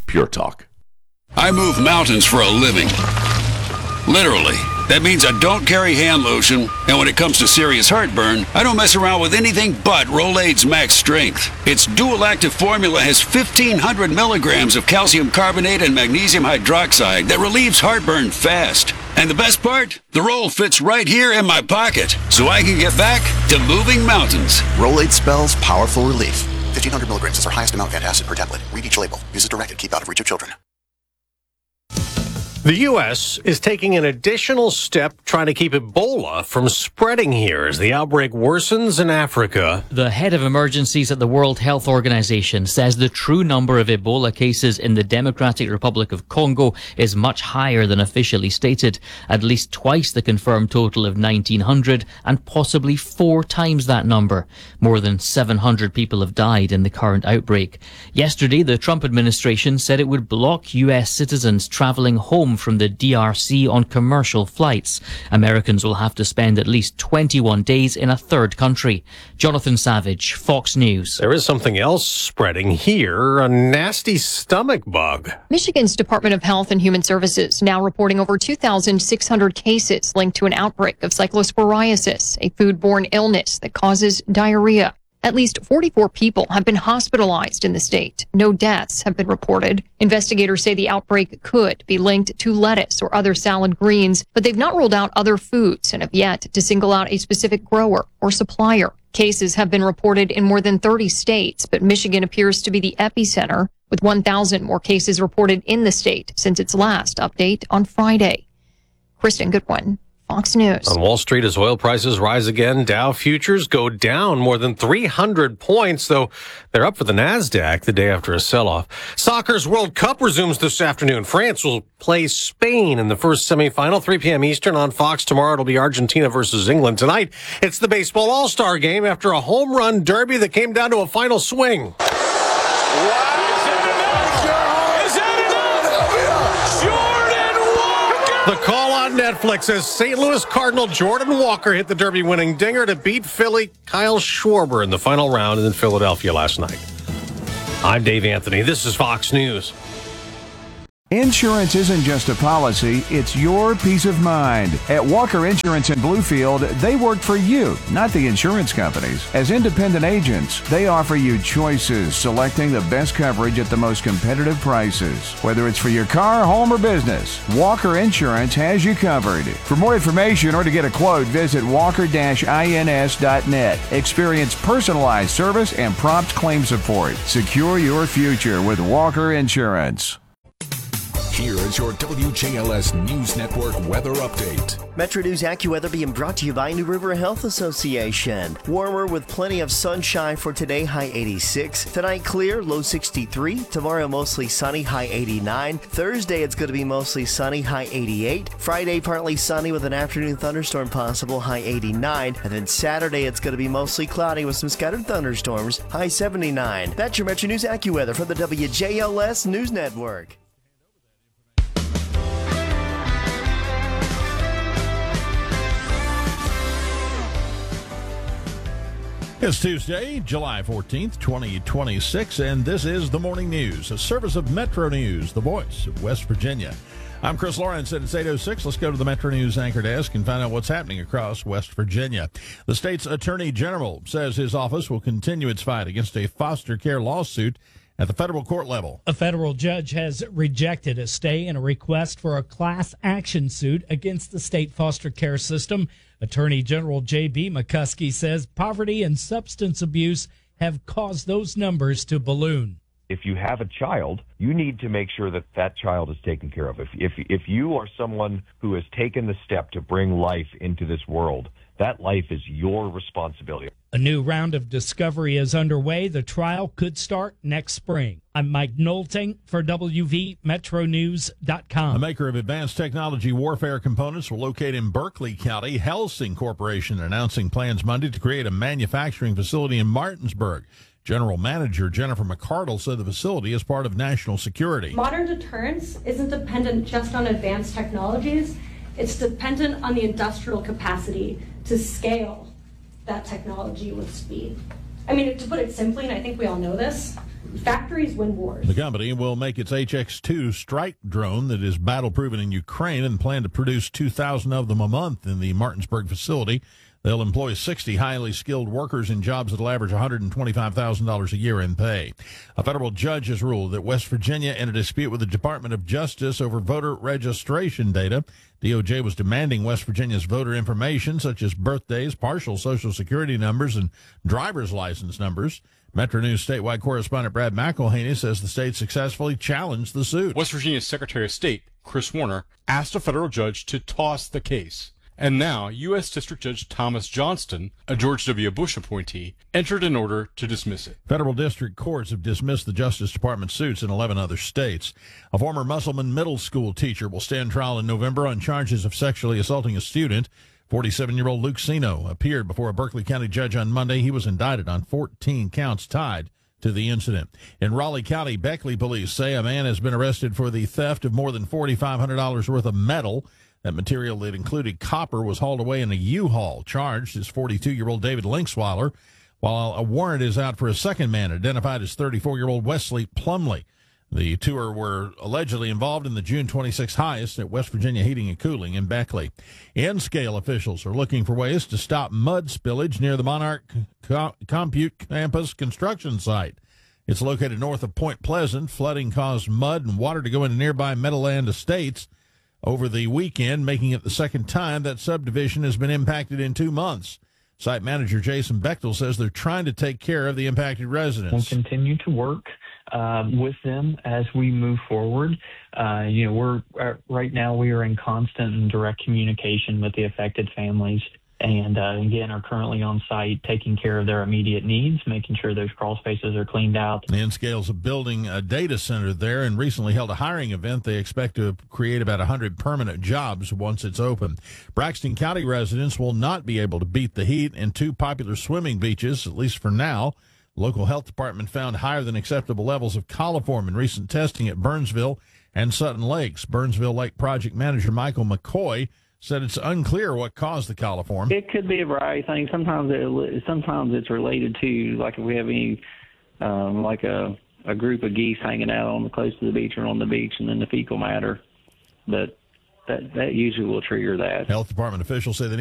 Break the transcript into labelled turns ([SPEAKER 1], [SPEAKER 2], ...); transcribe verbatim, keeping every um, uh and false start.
[SPEAKER 1] Pure Talk.
[SPEAKER 2] I move mountains for a living. Literally. That means I don't carry hand lotion, and when it comes to serious heartburn, I don't mess around with anything but Rolaids Max Strength. Its dual-active formula has fifteen hundred milligrams of calcium carbonate and magnesium hydroxide that relieves heartburn fast. And the best part? The roll fits right here in my pocket, so I can get back to moving mountains.
[SPEAKER 3] Rolaids spells powerful relief. fifteen hundred milligrams is our highest amount of antacid per tablet. Read each label. Use as directed. Keep out of reach of children.
[SPEAKER 4] The U S is taking an additional step trying to keep Ebola from spreading here as the outbreak worsens in Africa.
[SPEAKER 5] The head of emergencies at the World Health Organization says the true number of Ebola cases in the Democratic Republic of Congo is much higher than officially stated, at least twice the confirmed total of nineteen hundred and possibly four times that number. More than seven hundred people have died in the current outbreak. Yesterday, the Trump administration said it would block U S citizens traveling home from the D R C on commercial flights. Americans will have to spend at least twenty-one days in a third country. Jonathan Savage, Fox News.
[SPEAKER 4] There is something else spreading here, a nasty stomach bug.
[SPEAKER 6] Michigan's Department of Health and Human Services now reporting over two thousand six hundred cases linked to an outbreak of cyclosporiasis, a foodborne illness that causes diarrhea. At least forty-four people have been hospitalized in the state. No deaths have been reported. Investigators say the outbreak could be linked to lettuce or other salad greens, but they've not ruled out other foods and have yet to single out a specific grower or supplier. Cases have been reported in more than thirty states, but Michigan appears to be the epicenter, with one thousand more cases reported in the state since its last update on Friday. Kristen Goodwin, Fox News.
[SPEAKER 4] On Wall Street, as oil prices rise again, Dow futures go down more than three hundred points, though they're up for the NASDAQ the day after a sell-off. Soccer's World Cup resumes this afternoon. France will play Spain in the first semifinal, three p.m. Eastern on Fox. Tomorrow it'll be Argentina versus England. Tonight, it's the baseball all-star game after a home run derby that came down to a final swing.
[SPEAKER 7] Wow.
[SPEAKER 4] The call on Netflix says Saint Louis Cardinal Jordan Walker hit the Derby-winning dinger to beat Philly Kyle Schwarber in the final round in Philadelphia last night. I'm Dave Anthony. This is Fox News.
[SPEAKER 8] Insurance isn't just a policy, it's your peace of mind. At Walker Insurance in Bluefield, they work for you, not the insurance companies. As independent agents, they offer you choices, selecting the best coverage at the most competitive prices. Whether it's for your car, home, or business, Walker Insurance has you covered. For more information or to get a quote, visit walker dash ins dot net. Experience personalized service and prompt claim support. Secure your future with Walker Insurance.
[SPEAKER 9] Here is your W J L S News Network weather update.
[SPEAKER 10] Metro News AccuWeather being brought to you by New River Health Association. Warmer with plenty of sunshine for today, high eighty-six. Tonight clear, low sixty-three. Tomorrow mostly sunny, high eighty-nine. Thursday it's going to be mostly sunny, high eighty-eight. Friday partly sunny with an afternoon thunderstorm possible, high eighty-nine. And then Saturday it's going to be mostly cloudy with some scattered thunderstorms, high seventy-nine. That's your Metro News AccuWeather from the W J L S News Network.
[SPEAKER 11] It's Tuesday, July fourteenth, twenty twenty-six, and this is the Morning News, a service of Metro News, the voice of West Virginia. I'm Chris Lawrence, and it's eight oh six. Let's go to the Metro News anchor desk and find out what's happening across West Virginia. The state's attorney general says his office will continue its fight against a foster care lawsuit at the federal court level.
[SPEAKER 12] A federal judge has rejected a stay and a request for a class action suit against the state foster care system. Attorney General J B. McCuskey says poverty and substance abuse have caused those numbers to balloon.
[SPEAKER 13] If you have a child, you need to make sure that that child is taken care of. If if if you are someone who has taken the step to bring life into this world, that life is your responsibility.
[SPEAKER 12] A new round of discovery is underway. The trial could start next spring. I'm Mike Nolting for W V Metro News dot com.
[SPEAKER 11] The maker of advanced technology warfare components will locate in Berkeley County. Helsing Corporation announcing plans Monday to create a manufacturing facility in Martinsburg. General Manager Jennifer McCardle said the facility is part of national security.
[SPEAKER 14] Modern deterrence isn't dependent just on advanced technologies. It's dependent on the industrial capacity to scale that technology with speed. I mean, to put it simply, and I think we all know this, Factories win wars.
[SPEAKER 11] The company will make its H X two strike drone that is battle-proven in Ukraine and plan to produce two thousand of them a month in the Martinsburg facility. They'll employ sixty highly skilled workers in jobs that will average one hundred twenty-five thousand dollars a year in pay. A federal judge has ruled that West Virginia in a dispute with the Department of Justice over voter registration data. D O J was demanding West Virginia's voter information, such as birthdays, partial Social Security numbers, and driver's license numbers. Metro News statewide correspondent Brad McElhaney says the state successfully challenged the suit.
[SPEAKER 1] West Virginia's Secretary of State, Chris Warner, asked a federal judge to toss the case. And now, U S District Judge Thomas Johnston, a George W. Bush appointee, entered an order to dismiss it.
[SPEAKER 11] Federal district courts have dismissed the Justice Department suits in eleven other states. A former Musselman middle school teacher will stand trial in November on charges of sexually assaulting a student. forty-seven-year-old Luke Sino appeared before a Berkeley County judge on Monday. He was indicted on fourteen counts tied to the incident. In Raleigh County, Beckley police say a man has been arrested for the theft of more than four thousand five hundred dollars worth of metal. That material that included copper was hauled away in a U-Haul. Charged is forty-two-year-old David Linksweiler, while a warrant is out for a second man identified as thirty-four-year-old Wesley Plumley. The two were allegedly involved in the June twenty-sixth heist at West Virginia Heating and Cooling in Beckley. N-Scale officials are looking for ways to stop mud spillage near the Monarch Com- Compute Campus construction site. It's located north of Point Pleasant. Flooding caused mud and water to go into nearby Meadowland Estates over the weekend, making it the second time that subdivision has been impacted in two months. Site manager Jason Bechtel says they're trying to take care of the impacted residents.
[SPEAKER 7] We'll continue to work uh, with them as we move forward. Uh, you know, we're uh, right now we are in constant and direct communication with the affected families, and uh, again are currently on site taking care of their immediate needs, making sure those crawl spaces are cleaned out.
[SPEAKER 11] N-Scale's building a data center there and recently held a hiring event. They expect to create about one hundred permanent jobs once it's open. Braxton County residents will not be able to beat the heat in two popular swimming beaches, at least for now. Local health department found higher than acceptable levels of coliform in recent testing at Burnsville and Sutton Lakes. Burnsville Lake Project Manager Michael McCoy said it's unclear what caused the coliform.
[SPEAKER 15] It could be a variety of things. Sometimes it, sometimes it's related to, like if we have any, um, like a, a group of geese hanging out on the close to the beach or on the beach, and then the fecal matter. But that that usually will trigger that.
[SPEAKER 11] Health department officials say they